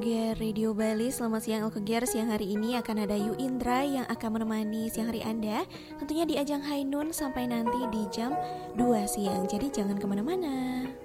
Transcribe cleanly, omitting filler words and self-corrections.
Alkegier Radio Bali. Selamat siang Alkegier. Siang hari ini akan ada Yu Indra yang akan menemani siang hari Anda, tentunya di ajang High Noon sampai nanti di jam 2 siang. Jadi jangan kemana-mana.